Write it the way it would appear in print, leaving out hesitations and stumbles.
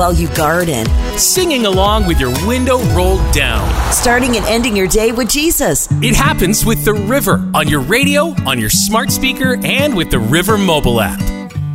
while you garden, singing along with your window rolled down, starting and ending your day with Jesus. It happens with The River on your radio, on your smart speaker, and with the River mobile app.